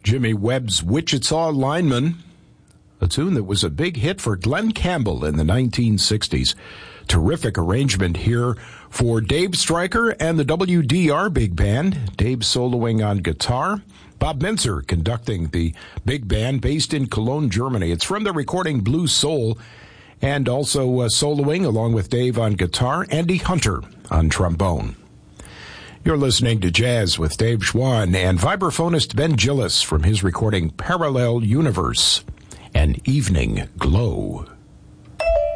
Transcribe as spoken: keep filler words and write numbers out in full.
Jimmy Webb's Wichita Lineman, a tune that was a big hit for Glenn Campbell in the nineteen sixties. Terrific arrangement here for Dave Stryker and the W D R Big Band. Dave soloing on guitar. Bob Minzer conducting the big band based in Cologne, Germany. It's from the recording Blue Soul, and also uh, soloing along with Dave on guitar, Andy Hunter on trombone. You're listening to Jazz with Dave Schwann and vibraphonist Ben Gillis from his recording Parallel Universe, An Evening Glow.